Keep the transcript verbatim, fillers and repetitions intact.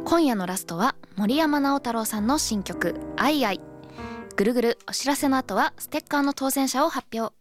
今夜のラストは森山直太朗さんの新曲「アイアイ」。ぐるぐるお知らせの後はステッカーの当選者を発表。